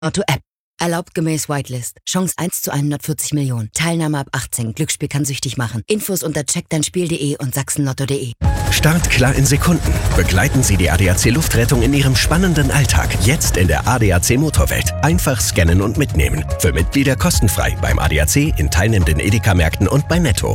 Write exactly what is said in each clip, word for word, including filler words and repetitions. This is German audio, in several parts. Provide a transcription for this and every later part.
Lotto-App. Erlaubt gemäß Whitelist. Chance eins zu hundertvierzig Millionen. Teilnahme ab achtzehn. Glücksspiel kann süchtig machen. Infos unter check dein spiel punkt de und sachsenlotto punkt de. Startklar in Sekunden. Begleiten Sie die A D A C Luftrettung in Ihrem spannenden Alltag. Jetzt in der A D A C Motorwelt. Einfach scannen und mitnehmen. Für Mitglieder kostenfrei beim A D A C, in teilnehmenden Edeka-Märkten und bei Netto.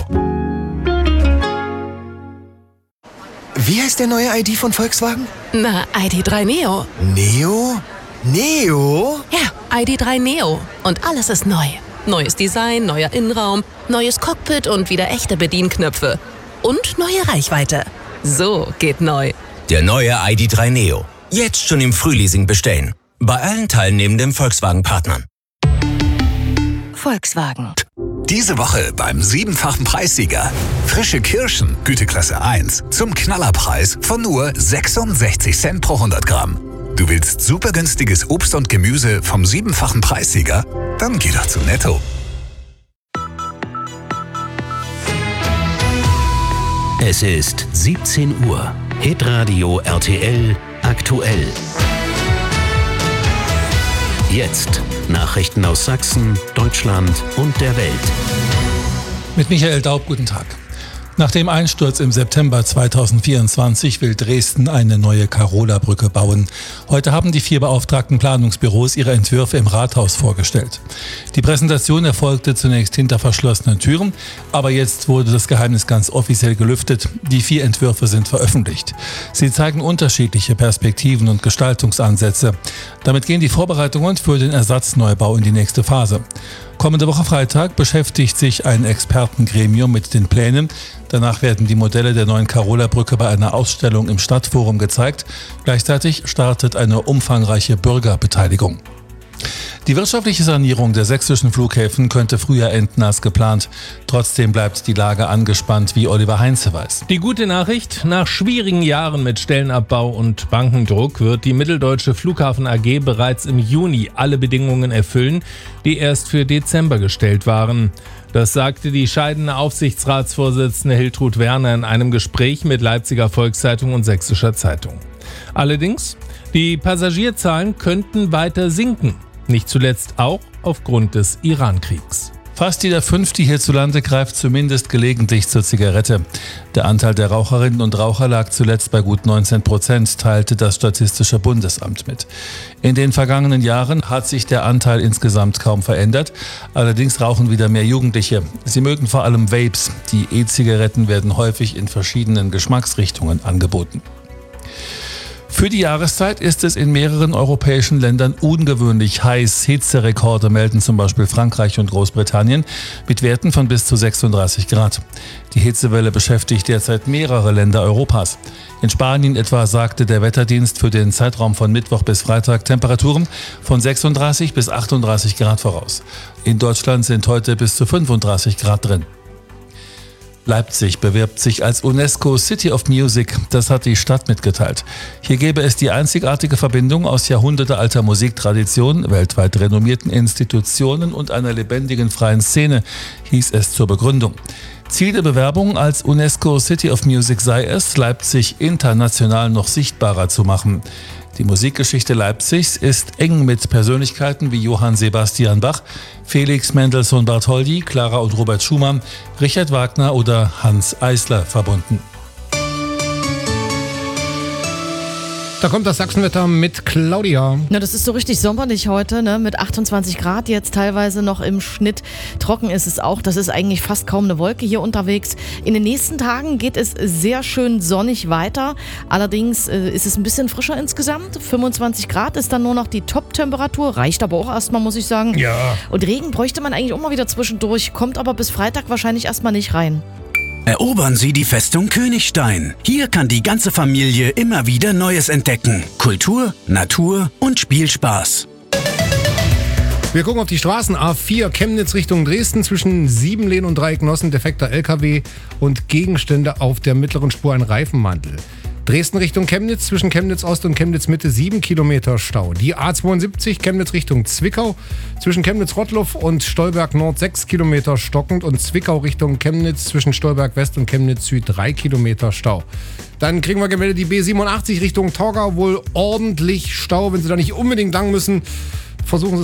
Wie heißt der neue I D von Volkswagen? Na, I D drei Neo. Neo? Neo? Ja, I D drei Neo. Und alles ist neu. Neues Design, neuer Innenraum, neues Cockpit und wieder echte Bedienknöpfe. Und neue Reichweite. So geht neu. Der neue I D drei Neo. Jetzt schon im Frühleasing bestellen. Bei allen teilnehmenden Volkswagen-Partnern. Volkswagen. Diese Woche beim siebenfachen Preissieger. Frische Kirschen, Güteklasse eins, zum Knallerpreis von nur sechsundsechzig Cent pro hundert Gramm. Du willst super günstiges Obst und Gemüse vom siebenfachen Preissieger? Dann geh doch zu Netto. Es ist siebzehn Uhr. Hitradio R T L aktuell. Jetzt Nachrichten aus Sachsen, Deutschland und der Welt. Mit Michael Daub, guten Tag. Nach dem Einsturz im September zweitausendvierundzwanzig will Dresden eine neue Karola-Brücke bauen. Heute haben die vier beauftragten Planungsbüros ihre Entwürfe im Rathaus vorgestellt. Die Präsentation erfolgte zunächst hinter verschlossenen Türen, aber jetzt wurde das Geheimnis ganz offiziell gelüftet. Die vier Entwürfe sind veröffentlicht. Sie zeigen unterschiedliche Perspektiven und Gestaltungsansätze. Damit gehen die Vorbereitungen für den Ersatzneubau in die nächste Phase. Kommende Woche Freitag beschäftigt sich ein Expertengremium mit den Plänen. Danach werden die Modelle der neuen Karola-Brücke bei einer Ausstellung im Stadtforum gezeigt. Gleichzeitig startet eine umfangreiche Bürgerbeteiligung. Die wirtschaftliche Sanierung der sächsischen Flughäfen könnte früher enden als geplant. Trotzdem bleibt die Lage angespannt, wie Oliver Heinze weiß. Die gute Nachricht: Nach schwierigen Jahren mit Stellenabbau und Bankendruck wird die Mitteldeutsche Flughafen A G bereits im Juni alle Bedingungen erfüllen, die erst für Dezember gestellt waren. Das sagte die scheidende Aufsichtsratsvorsitzende Hiltrud Werner in einem Gespräch mit Leipziger Volkszeitung und Sächsischer Zeitung. Allerdings, die Passagierzahlen könnten weiter sinken. Nicht zuletzt auch aufgrund des Iran-Kriegs. Fast jeder Fünfte hierzulande greift zumindest gelegentlich zur Zigarette. Der Anteil der Raucherinnen und Raucher lag zuletzt bei gut neunzehn Prozent, teilte das Statistische Bundesamt mit. In den vergangenen Jahren hat sich der Anteil insgesamt kaum verändert. Allerdings rauchen wieder mehr Jugendliche. Sie mögen vor allem Vapes. Die E-Zigaretten werden häufig in verschiedenen Geschmacksrichtungen angeboten. Für die Jahreszeit ist es in mehreren europäischen Ländern ungewöhnlich heiß. Hitzerekorde melden zum Beispiel Frankreich und Großbritannien mit Werten von bis zu sechsunddreißig Grad. Die Hitzewelle beschäftigt derzeit mehrere Länder Europas. In Spanien etwa sagte der Wetterdienst für den Zeitraum von Mittwoch bis Freitag Temperaturen von sechsunddreißig bis achtunddreißig Grad voraus. In Deutschland sind heute bis zu fünfunddreißig Grad drin. Leipzig bewirbt sich als UNESCO City of Music, das hat die Stadt mitgeteilt. Hier gäbe es die einzigartige Verbindung aus jahrhundertealter Musiktradition, weltweit renommierten Institutionen und einer lebendigen freien Szene, hieß es zur Begründung. Ziel der Bewerbung als UNESCO City of Music sei es, Leipzig international noch sichtbarer zu machen. Die Musikgeschichte Leipzigs ist eng mit Persönlichkeiten wie Johann Sebastian Bach, Felix Mendelssohn Bartholdy, Clara und Robert Schumann, Richard Wagner oder Hans Eisler verbunden. Da kommt das Sachsenwetter mit Claudia. Ja, das ist so richtig sommerlich heute, ne? Mit achtundzwanzig Grad, jetzt teilweise noch im Schnitt. Trocken ist es auch, das ist eigentlich fast kaum eine Wolke hier unterwegs. In den nächsten Tagen geht es sehr schön sonnig weiter. Allerdings äh, ist es ein bisschen frischer insgesamt. fünfundzwanzig Grad ist dann nur noch die Top-Temperatur, reicht aber auch erstmal, muss ich sagen. Ja. Und Regen bräuchte man eigentlich auch mal wieder zwischendurch, kommt aber bis Freitag wahrscheinlich erstmal nicht rein. Erobern Sie die Festung Königstein. Hier kann die ganze Familie immer wieder Neues entdecken. Kultur, Natur und Spielspaß. Wir gucken auf die Straßen. A vier Chemnitz Richtung Dresden zwischen Siebenlehn und Dreiecknossen, defekter L K W und Gegenstände auf der mittleren Spur, ein Reifenmantel. Dresden Richtung Chemnitz, zwischen Chemnitz Ost und Chemnitz Mitte sieben Kilometer Stau. Die A zweiundsiebzig Chemnitz Richtung Zwickau, zwischen Chemnitz Rottluff und Stolberg Nord sechs Kilometer stockend und Zwickau Richtung Chemnitz, zwischen Stolberg West und Chemnitz Süd drei Kilometer Stau. Dann kriegen wir gemeldet die B siebenundachtzig Richtung Torgau, wohl ordentlich Stau, wenn Sie da nicht unbedingt lang müssen. versuchen Sie